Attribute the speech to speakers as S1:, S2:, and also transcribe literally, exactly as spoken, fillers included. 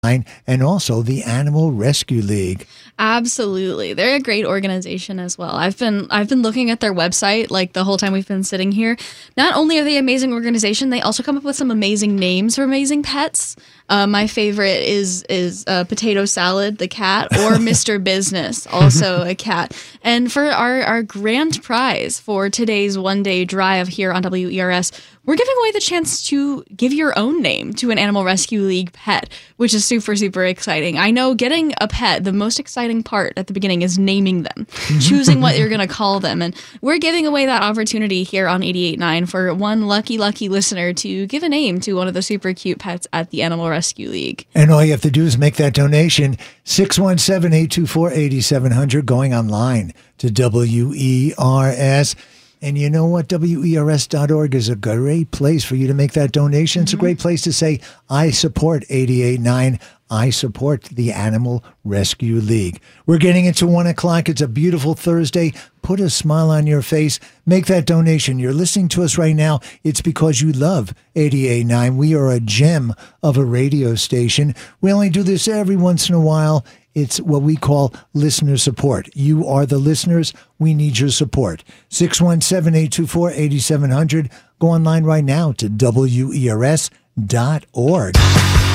S1: and also the Animal Rescue League.
S2: Absolutely. They're a great organization as well. I've been I've been looking at their website like the whole time we've been sitting here. Not only are they an amazing organization, they also come up with some amazing names for amazing pets. Uh, my favorite is is uh, Potato Salad, the cat, or Mister Business, also a cat. And for our, our grand prize for today's one-day drive here on W E R S, we're giving away the chance to give your own name to an Animal Rescue League pet, which is super, super exciting. I know getting a pet, the most exciting part at the beginning is naming them, choosing what you're going to call them. And we're giving away that opportunity here on eighty-eight point nine for one lucky, lucky listener to give a name to one of the super cute pets at the Animal Rescue League.
S1: And all you have to do is make that donation, six one seven, eight two four, eight seven zero zero, going online to W E R S. And you know what? W E R S dot org is a great place for you to make that donation. It's mm-hmm. a great place to say, I support eighty-eight point nine. I support the Animal Rescue League. We're getting into one o'clock. It's a beautiful Thursday. Put a smile on your face. Make that donation. You're listening to us right now. It's because you love eighty-eight point nine. We are a gem of a radio station. We only do this every once in a while. It's what we call listener support. You are the listeners. We need your support. six one seven, eight two four, eight seven zero zero. Go online right now to W E R S dot org.